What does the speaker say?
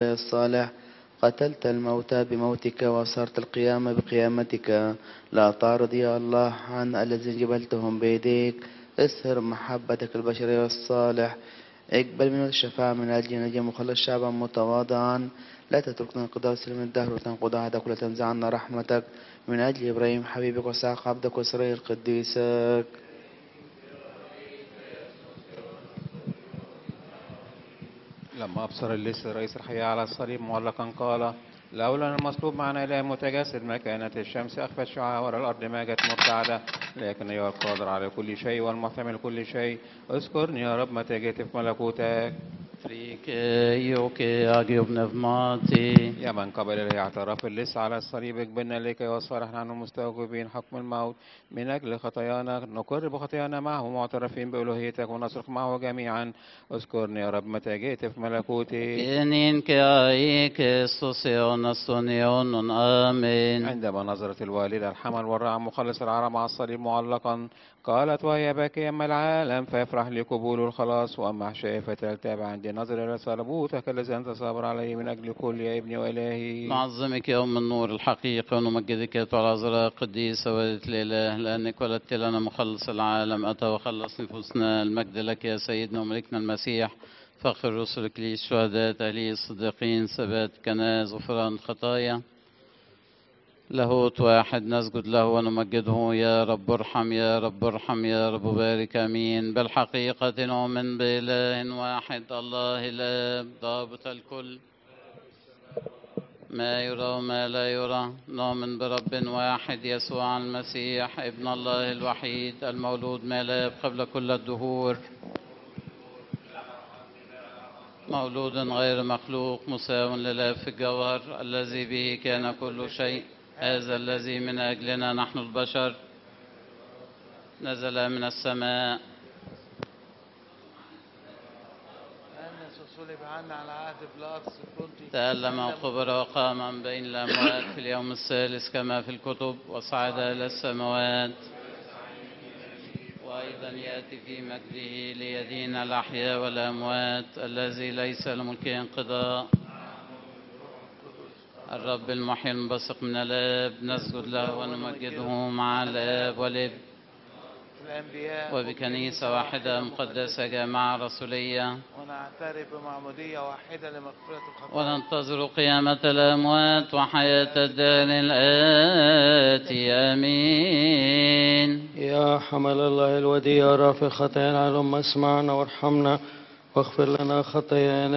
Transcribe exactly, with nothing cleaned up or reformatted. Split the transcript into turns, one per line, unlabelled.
الصالح قتلت الموتى بموتك وأبصرت القيامة بقيامتك. لا تعرض يا الله عن الذين جبلتهم بيديك. اسهر محبتك البشرية الصالح. اقبل من الشفاعة من أجل نجي مخلص شعبا متواضعا. لا تتركنا انقضاء سلم الدهر وتنقض عهدك ولا تنزع عنا رحمتك من أجل إبراهيم حبيبك وإسحاق عبدك وإسرائيل قديسك.
لما أبصر اللص رئيس الحياة على الصليب معلقا قال: لولا أن المصلوب معنا إله متجسد ما كانت الشمس أخفت شعاع ولا الأرض ما جت مرتعدة، لكن يا القادر على كل شيء والمحتمل كل شيء، اذكرني يا رب متى جئت في ملكوتك. يا من قبل إليه اعتراف اللص على الصليب اقبلنا إليك وصالحنا عنه مستوجبين حكم الموت من أجل خطايانا، نقر بخطايانا معه معترفين بألوهيتك ونصرخ معه جميعا. اذكرني يا رب متى جئت في ملكوتك.
آمين.
عندما نظرت الوالدة الحمل والرعى مخلص العرى مع الصليب معلقا قالت وهي باكية: أما العالم فيفرح لقبول الخلاص، وأما أحشائي فتلتابع عندي نظر إلى صلبوتك الذي أنت صابر عليه من أجل كل يا ابني وإلهي.
نعظمك يا أم النور الحقيقة ونمجدك يا العذراء القديسة ولدة الإله، لأنك ولدت لنا مخلص العالم أتى وخلص نفوسنا. المجد لك يا سيدنا وملكنا المسيح، فخر رسلك لي الشهداء أهلي الصديقين ثبات كناز غفران خطايا. لاهوت واحد نسجد له ونمجده. يا رب ارحم يا رب ارحم يا رب بارك. امين. بالحقيقة نؤمن بإله واحد الله الآب ضابط الكل ما يرى وما لا يرى. نؤمن برب واحد يسوع المسيح ابن الله الوحيد المولود من الآب قبل كل الدهور، مولود غير مخلوق مساو للآب في الجوهر، الذي به كان كل شيء. هذا الذي من أجلنا نحن البشر نزل من السماء، تألم وقبر وقام من بين الأموات في اليوم الثالث كما في الكتب، وصعد إلى السماوات، وأيضا يأتي في مجده ليدين الأحياء والأموات، الذي ليس لملكه انقضاء. الرب المحيي المنبثق من الآب نسجد له ونمجده مع الآب والابن وبكنيسة واحدة مقدسة جامعة رسولية،
ونعترف بمعمودية واحدة لمغفرة الخطايا،
وننتظر قيامة الأموات وحياة الدار الآتي. آمين.
يا حمل الله الودي يا رافع خطايانا العالم اسمعنا وارحمنا واغفر لنا خطايانا